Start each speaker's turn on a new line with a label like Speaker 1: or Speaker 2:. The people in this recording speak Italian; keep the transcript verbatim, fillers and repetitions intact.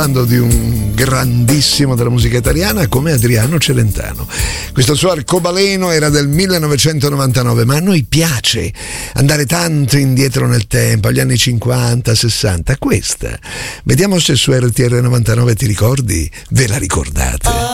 Speaker 1: di un grandissimo della musica italiana come Adriano Celentano. Questo suo arcobaleno era del millenovecentonovantanove, ma a noi piace andare tanto indietro nel tempo, agli anni cinquanta, sessanta. Questa, vediamo se su R T L novantanove ti ricordi, ve la ricordate.